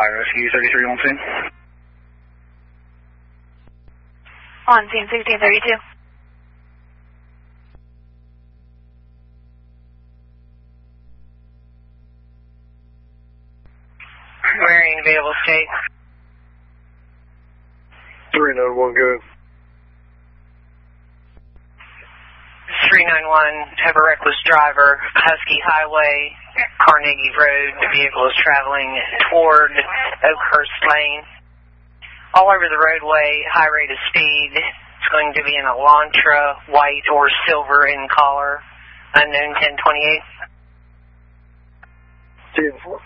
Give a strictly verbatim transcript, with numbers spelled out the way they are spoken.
Fire Rescue thirty-three on scene. On scene sixteen thirty-two. Wearing available state. three nine one, go. three nine one, have a reckless driver, Husky Highway, Carnegie Road. The vehicle is traveling toward Oakhurst Lane. All over the roadway, high rate of speed. It's going to be an Elantra, white or silver in color, unknown ten twenty-eight. ten four.